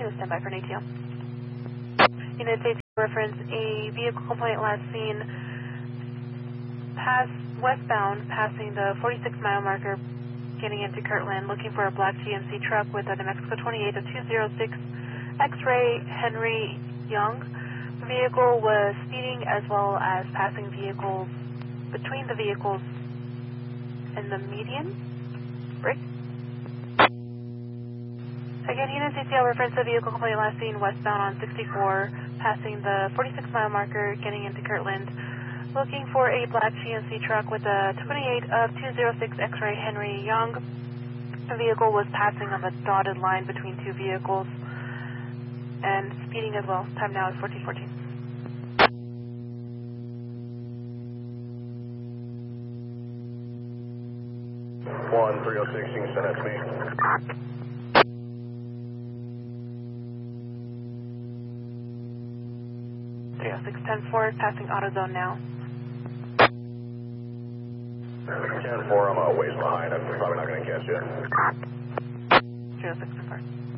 Stand by for an ATO. United States reference, a vehicle complaint last seen westbound, passing the 46-mile marker, getting into Kirtland, looking for a black GMC truck with a New Mexico 28 of 206 X-ray Henry Young. The vehicle was speeding as well as passing vehicles between the vehicles and the median. Break. Again, United States reference, a vehicle complaint last seen westbound on 64, passing the 46-mile marker, getting into Kirtland, looking for a black GMC truck with a 28 of 206 X-ray Henry Young. The vehicle was passing on the dotted line between two vehicles and speeding as well. Time now is 14:14. One 306, you can send that to me. 306-10-4, passing AutoZone now. 10-4, I'm a ways behind. I'm probably not going to catch you. 306-10-4.